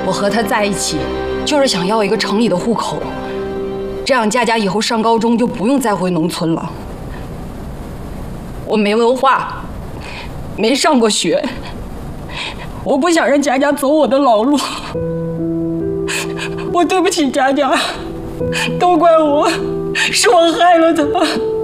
我和他在一起，就是想要一个城里的户口，这样佳佳以后上高中就不用再回农村了。我没文化，没上过学，我不想让佳佳走我的老路。我对不起佳佳，都怪我，是我害了她。